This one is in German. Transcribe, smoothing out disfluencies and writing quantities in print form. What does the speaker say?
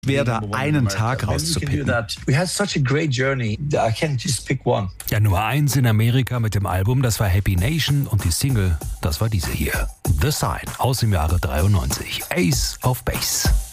Schwer, da einen Tag rauszupicken. Ja, Nummer 1 in Amerika mit dem Album, das war Happy Nation, und die Single, das war diese hier. The Sign aus dem Jahre 93. Ace of Base.